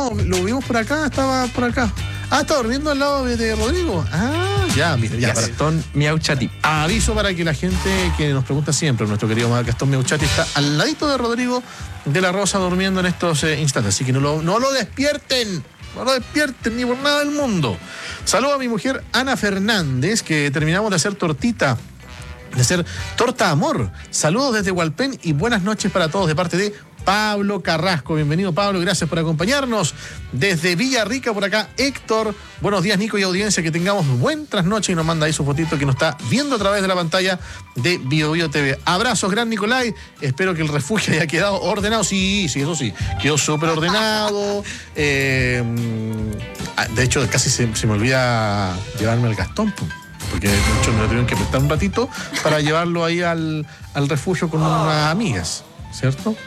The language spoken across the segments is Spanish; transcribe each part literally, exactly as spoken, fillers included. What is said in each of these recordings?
no, lo vimos por acá, estaba por acá. Ah, está durmiendo al lado de, de Rodrigo. Ah, ya, mira, ya. Gastón Miauchati. Aviso para que la gente que nos pregunta siempre, nuestro querido Gastón Miauchati está al ladito de Rodrigo de la Rosa durmiendo en estos eh, instantes. Así que no lo, no lo despierten, no lo despierten ni por nada del mundo. Saludo a mi mujer Ana Fernández, que terminamos de hacer tortita, de hacer torta amor. Saludos desde Hualpén y buenas noches para todos de parte de Pablo Carrasco. Bienvenido, Pablo, gracias por acompañarnos. Desde Villarrica, por acá, Héctor. Buenos días, Nico y audiencia, que tengamos buen trasnoche, y nos manda ahí su fotito que nos está viendo a través de la pantalla de Bio Bio T V. Abrazos, gran Nicolai. Espero que el refugio haya quedado ordenado. Sí, sí, eso sí. Quedó súper ordenado. Eh, de hecho, casi se, se me olvida llevarme el Gastón, porque de hecho me lo tuvieron que prestar un ratito para llevarlo ahí al, al refugio con unas amigas, ¿cierto?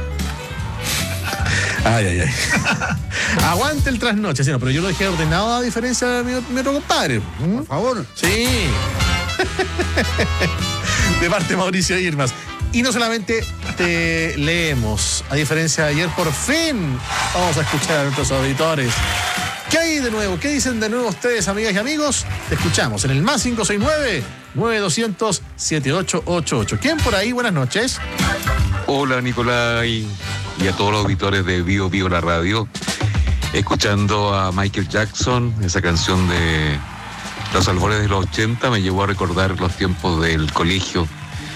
Ay, ay, ay. Aguante el trasnoche, sí, no, pero yo lo dejé ordenado a diferencia de mi, mi otro compadre. ¿Mm? Por favor. Sí. De parte de Mauricio Irmas. Y no solamente te leemos, a diferencia de ayer, por fin vamos a escuchar a nuestros auditores. ¿Qué hay de nuevo? ¿Qué dicen de nuevo ustedes, amigas y amigos? Te escuchamos en el más cinco seis nueve, nueve dos cero cero, siete ocho ocho ocho. ¿Quién por ahí? Buenas noches. Hola, Nicolai, y a todos los auditores de Bio Bio la radio, escuchando a Michael Jackson. Esa canción de los albores de los ochenta me llevó a recordar los tiempos del colegio,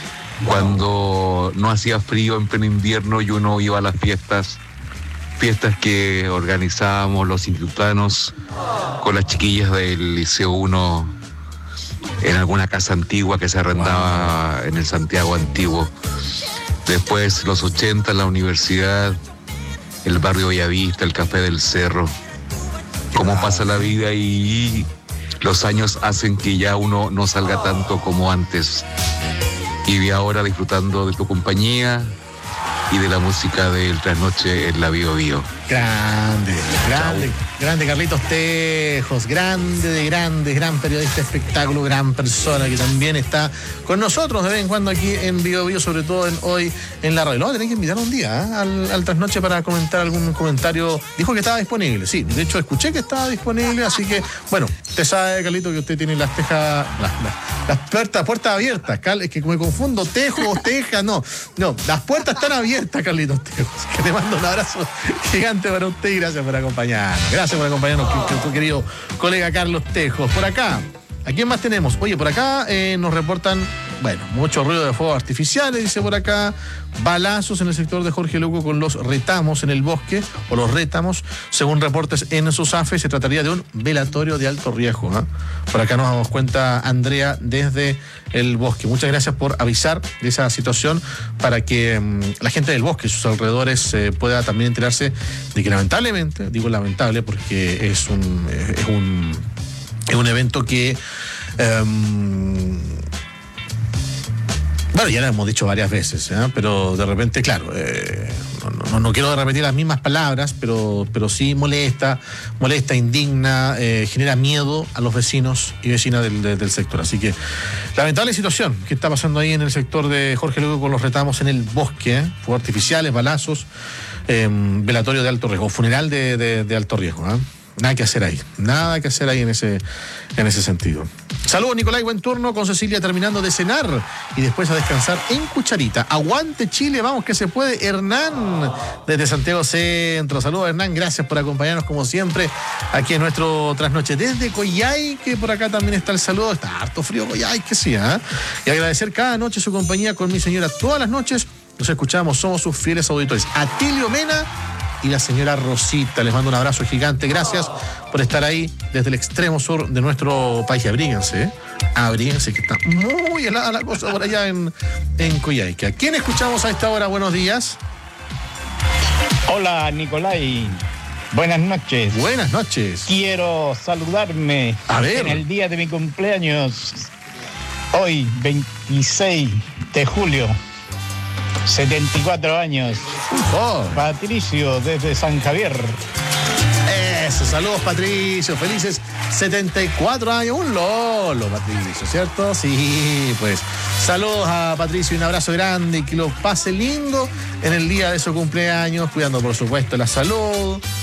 cuando no hacía frío en pleno invierno y uno iba a las fiestas, fiestas que organizábamos los institutanos con las chiquillas del Liceo uno en alguna casa antigua que se arrendaba en el Santiago Antiguo. Después, los ochenta, la universidad, el barrio Bellavista, el Café del Cerro. Cómo pasa la vida y los años hacen que ya uno no salga tanto como antes. Y ahora disfrutando de tu compañía y de la música del trasnoche en la Bio Bio. Grande, grande, Chau. grande Carlitos Tejos, grande de grandes, gran periodista de espectáculo, gran persona que también está con nosotros de vez en cuando aquí en Bio Bio, sobre todo en hoy en la radio. Lo tenés que invitar un día ¿eh? al, al trasnoche para comentar algún comentario. Dijo que estaba disponible, sí, de hecho escuché que estaba disponible, así que, bueno, usted sabe, Carlito, que usted tiene las tejas, las, las, las puertas, puertas abiertas, Cal, es que me confundo, Tejos, Tejas, no, no, las puertas están abiertas, Carlitos Tejos, que te mando un abrazo gigante para usted y gracias por acompañarnos. Gracias por acompañarnos, tu querido colega Carlos Tejos. Por acá, ¿a quién más tenemos? Oye, por acá eh, nos reportan, bueno, mucho ruido de fuegos artificiales, dice por acá, balazos en el sector de Jorge Luco con los retamos en el bosque, o los rétamos, según reportes en SUSAFE, se trataría de un velatorio de alto riesgo. ¿eh? Por acá nos damos cuenta, Andrea, desde el bosque. Muchas gracias por avisar de esa situación para que um, la gente del bosque y sus alrededores eh, pueda también enterarse de que lamentablemente, digo lamentable porque es un, es un, es un evento que... Um, Bueno, ya lo hemos dicho varias veces, ¿eh? Pero de repente, claro, eh, no, no, no quiero repetir las mismas palabras, pero, pero sí molesta, molesta, indigna, eh, genera miedo a los vecinos y vecinas del, del, del sector. Así que, lamentable situación que está pasando ahí en el sector de Jorge Luco con los retamos en el bosque, ¿eh? Fuegos artificiales, balazos, eh, velatorio de alto riesgo, funeral de, de, de alto riesgo, ¿eh? Nada que hacer ahí, nada que hacer ahí en ese, en ese sentido. Saludos, Nicolai, buen turno con Cecilia terminando de cenar y después a descansar en Cucharita. Aguante Chile, vamos que se puede. Hernán, desde Santiago Centro. Saludos, Hernán, gracias por acompañarnos como siempre aquí en nuestro trasnoche. Desde Coyhai, que por acá también está el saludo. Está harto frío Coyhai, que sí, ¿eh? Y agradecer cada noche su compañía con mi señora. Todas las noches nos escuchamos, somos sus fieles auditores. Atilio Mena y la señora Rosita, les mando un abrazo gigante, gracias por estar ahí desde el extremo sur de nuestro país. Abríguense, ¿eh? Abríguense, que está muy helada la cosa por allá en, en Coyhaique. ¿A quién escuchamos a esta hora? Buenos días. Hola, Nicolai. Buenas noches. Buenas noches. Quiero saludarme a ver. En el día de mi cumpleaños, hoy, veintiséis de julio. setenta y cuatro años. Oh. Patricio, desde San Javier. Eso, saludos Patricio, felices setenta y cuatro años, un lolo Patricio, ¿cierto? Sí, pues saludos a Patricio y un abrazo grande y que lo pase lindo en el día de su cumpleaños, cuidando por supuesto la salud,